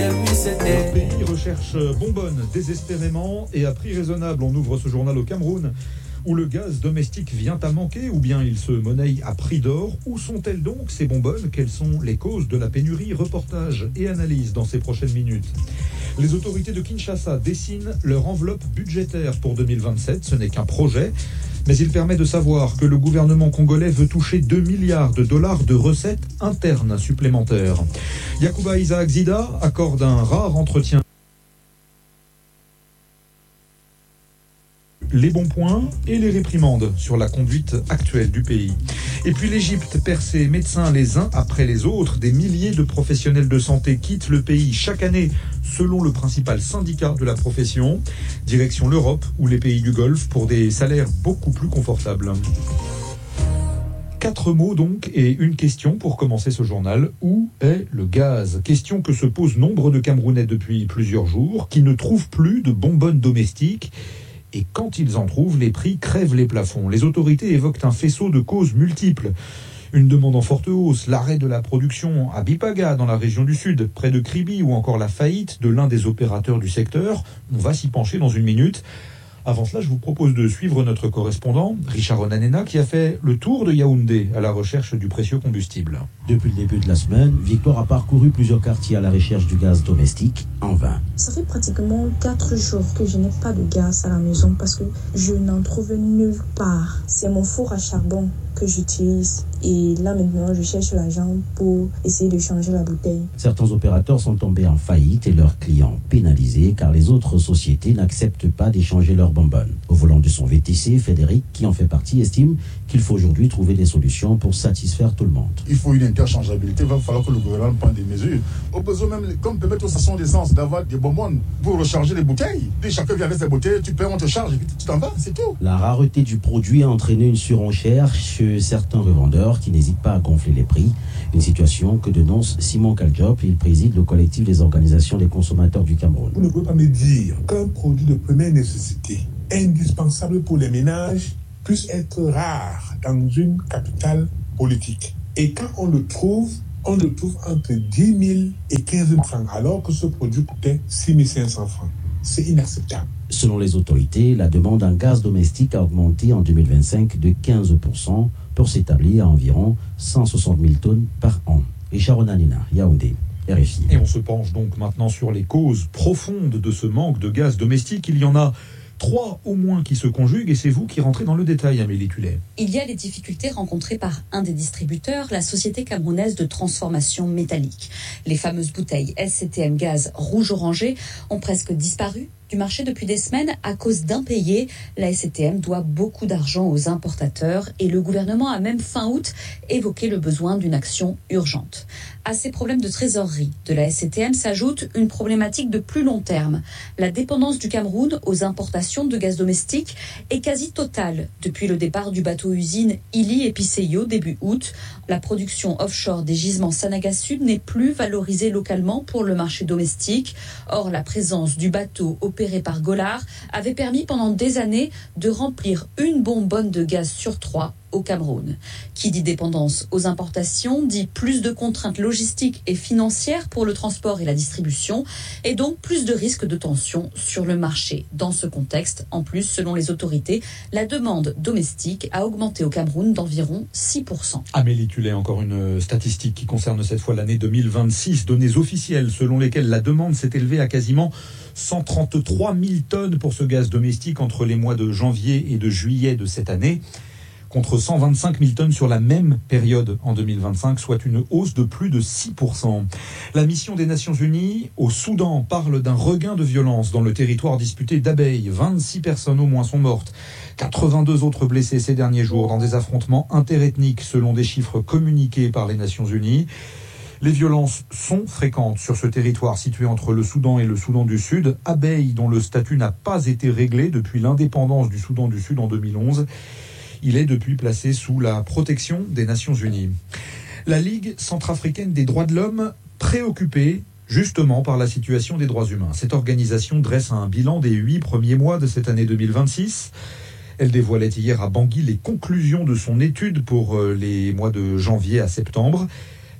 Le pays recherche bonbonne désespérément et à prix raisonnable. On ouvre ce journal au Cameroun où le gaz domestique vient à manquer ou bien il se monnaie à prix d'or. Où sont-elles donc ces bonbonnes? Quelles sont les causes de la pénurie? Reportage et analyse dans ces prochaines minutes. Les autorités de Kinshasa dessinent leur enveloppe budgétaire pour 2027. Ce n'est qu'un projet, mais il permet de savoir que le gouvernement congolais veut toucher 2 milliards de dollars de recettes internes supplémentaires. Yacouba Isaac Zida accorde un rare entretien. Les bons points et les réprimandes sur la conduite actuelle du pays. Et puis l'Égypte perd ses médecins les uns après les autres. Des milliers de professionnels de santé quittent le pays chaque année, selon le principal syndicat de la profession. Direction l'Europe ou les pays du Golfe pour des salaires beaucoup plus confortables. 4 mots donc et une question pour commencer ce journal. Où est le gaz? Question que se posent nombre de Camerounais depuis plusieurs jours, qui ne trouvent plus de bonbonnes domestiques. Et quand ils en trouvent, les prix crèvent les plafonds. Les autorités évoquent un faisceau de causes multiples. Une demande en forte hausse, l'arrêt de la production à Bipaga, dans la région du Sud, près de Kribi, ou encore la faillite de l'un des opérateurs du secteur. On va s'y pencher dans une minute. Avant cela, je vous propose de suivre notre correspondant, Richard Onanena, qui a fait le tour de Yaoundé à la recherche du précieux combustible. Depuis le début de la semaine, Victoire a parcouru plusieurs quartiers à la recherche du gaz domestique, en vain. Ça fait pratiquement 4 jours que je n'ai pas de gaz à la maison parce que je n'en trouve nulle part. C'est mon four à charbon que j'utilise. Et là maintenant, je cherche l'argent pour essayer de changer la bouteille. Certains opérateurs sont tombés en faillite et leurs clients pénalisés car les autres sociétés n'acceptent pas d'échanger leurs bonbonnes. Au volant de son VTC, Frédéric, qui en fait partie, estime qu'il faut aujourd'hui trouver des solutions pour satisfaire tout le monde. Il faut une interchangeabilité, il va falloir que le gouvernement prenne des mesures. Au besoin même, comme permettre aux stations d'essence d'avoir des bonbonnes pour recharger les bouteilles. Dès chacun vient avec ses bouteilles, tu paies, on te charge et puis tu t'en vas, c'est tout. La rareté du produit a entraîné une surenchère chez certains revendeurs qui n'hésitent pas à gonfler les prix. Une situation que dénonce Simon Kaljop, il préside le collectif des organisations des consommateurs du Cameroun. Vous ne pouvez pas me dire qu'un produit de première nécessité, indispensable pour les ménages, puisse être rare dans une capitale politique. Et quand on le trouve entre 10 000 et 15 000 francs, alors que ce produit coûtait 6 500 francs. C'est inacceptable. Selon les autorités, la demande en gaz domestique a augmenté en 2025 de 15% pour s'établir à environ 160 000 tonnes par an. Richard Onanena, Yaoundé, RFI. Et on se penche donc maintenant sur les causes profondes de ce manque de gaz domestique. Il y en a 3 au moins qui se conjuguent et c'est vous qui rentrez dans le détail, Amélie Tullet. Il y a les difficultés rencontrées par un des distributeurs, la société camerounaise de transformation métallique. Les fameuses bouteilles SCTM gaz rouge-orangé ont presque disparu du marché depuis des semaines à cause d'impayés. La SCTM doit beaucoup d'argent aux importateurs et le gouvernement a même fin août évoqué le besoin d'une action urgente. À ces problèmes de trésorerie de la SCTM s'ajoute une problématique de plus long terme. La dépendance du Cameroun aux importations de gaz domestique est quasi totale depuis le départ du bateau-usine Ili et Piseyo début août. La production offshore des gisements Sanaga Sud n'est plus valorisée localement pour le marché domestique. Or, la présence du bateau opéré par Golar avait permis pendant des années de remplir une bonbonne de gaz sur 3 au Cameroun. Qui dit dépendance aux importations dit plus de contraintes logistiques et financières pour le transport et la distribution et donc plus de risques de tension sur le marché. Dans ce contexte, en plus, selon les autorités, la demande domestique a augmenté au Cameroun d'environ 6%. Amélie Tullet, encore une statistique qui concerne cette fois l'année 2026. Données officielles selon lesquelles la demande s'est élevée à quasiment 133 000 tonnes pour ce gaz domestique entre les mois de janvier et de juillet de cette année, contre 125 000 tonnes sur la même période en 2025, soit une hausse de plus de 6%. La mission des Nations Unies au Soudan parle d'un regain de violence dans le territoire disputé d'Abeille. 26 personnes au moins sont mortes, 82 autres blessées ces derniers jours dans des affrontements interethniques selon des chiffres communiqués par les Nations Unies. Les violences sont fréquentes sur ce territoire situé entre le Soudan et le Soudan du Sud. Abeille, dont le statut n'a pas été réglé depuis l'indépendance du Soudan du Sud en 2011. Il est depuis placé sous la protection des Nations Unies. La Ligue centrafricaine des droits de l'homme, préoccupée justement par la situation des droits humains. Cette organisation dresse un bilan des 8 premiers mois de cette année 2026. Elle dévoilait hier à Bangui les conclusions de son étude pour les mois de janvier à septembre.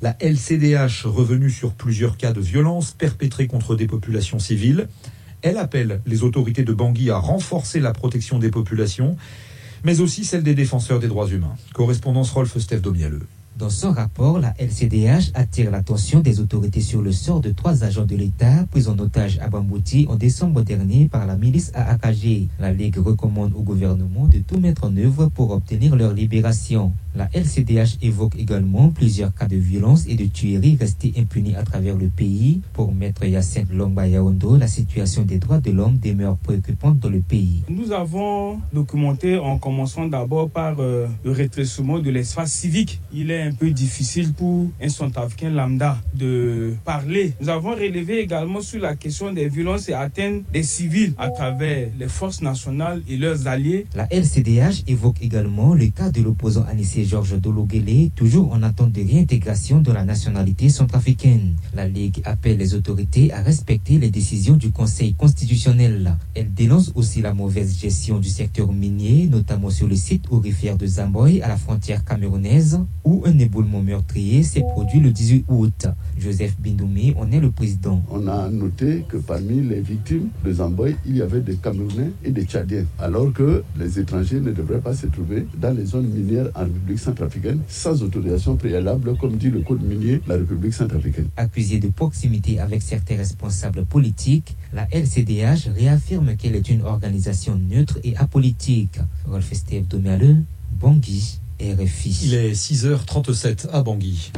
La LCDH, revenue sur plusieurs cas de violence perpétrés contre des populations civiles. Elle appelle les autorités de Bangui à renforcer la protection des populations, mais aussi celle des défenseurs des droits humains. Correspondance Rolf Steph Domialeux. Dans son rapport, la LCDH attire l'attention des autorités sur le sort de 3 agents de l'État pris en otage à Bambouti en décembre dernier par la milice AAKG. La Ligue recommande au gouvernement de tout mettre en œuvre pour obtenir leur libération. La LCDH évoque également plusieurs cas de violence et de tueries restés impunis à travers le pays. Pour Maître Hyacinthe Longba Yaondo, la situation des droits de l'homme demeure préoccupante dans le pays. Nous avons documenté en commençant d'abord par le rétrécissement de l'espace civique. Il est un peu difficile pour un centrafricain lambda de parler. Nous avons relevé également sur la question des violences et atteintes des civils à travers les forces nationales et leurs alliés. La LCDH évoque également le cas de l'opposant Anissé Georges Dologuélé, toujours en attente de réintégration de la nationalité centrafricaine. La Ligue appelle les autorités à respecter les décisions du Conseil constitutionnel. Elle dénonce aussi la mauvaise gestion du secteur minier, notamment sur le site aurifère de Zamboy à la frontière camerounaise, où un éboulement meurtrier s'est produit le 18 août. Joseph Bindoumi en est le président. On a noté que parmi les victimes de Zamboy, il y avait des Camerounais et des Tchadiens, alors que les étrangers ne devraient pas se trouver dans les zones minières en République centrafricaine sans autorisation préalable, comme dit le code minier de la République centrafricaine. Accusée de proximité avec certains responsables politiques, la LCDH réaffirme qu'elle est une organisation neutre et apolitique. Rolf Steph Domialeux, Bangui, RFI. Il est 6h37 à Bangui.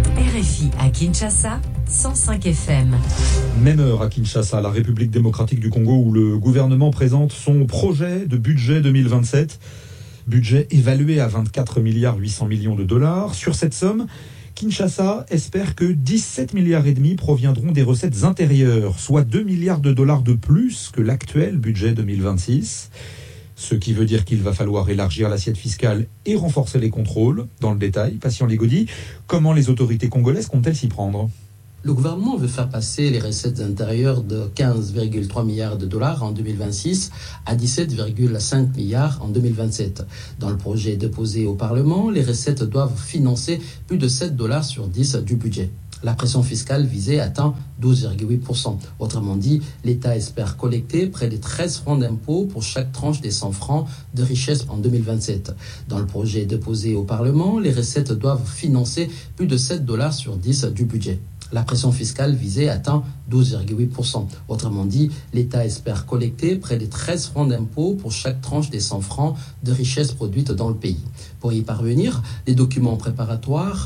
RFI à Kinshasa, 105 FM. Même heure à Kinshasa, la République démocratique du Congo, où le gouvernement présente son projet de budget 2027. Budget évalué à 24 milliards 800 millions de dollars. Sur cette somme, Kinshasa espère que 17 milliards et demi proviendront des recettes intérieures, soit 2 milliards de dollars de plus que l'actuel budget 2026. Ce qui veut dire qu'il va falloir élargir l'assiette fiscale et renforcer les contrôles. Dans le détail, Patient Ligodi, comment les autorités congolaises comptent-elles s'y prendre ? Le gouvernement veut faire passer les recettes intérieures de 15,3 milliards de dollars en 2026 à 17,5 milliards en 2027. Dans le projet déposé au Parlement, les recettes doivent financer plus de 7 dollars sur 10 du budget. La pression fiscale visée atteint 12,8%. Autrement dit, l'État espère collecter près de 13 francs d'impôts pour chaque tranche des 100 francs de richesse en 2027. Dans le projet déposé au Parlement, les recettes doivent financer plus de 7 dollars sur 10 du budget. La pression fiscale visée atteint 12,8%. Autrement dit, l'État espère collecter près de 13 francs d'impôts pour chaque tranche des 100 francs de richesse produite dans le pays. Pour y parvenir, les documents préparatoires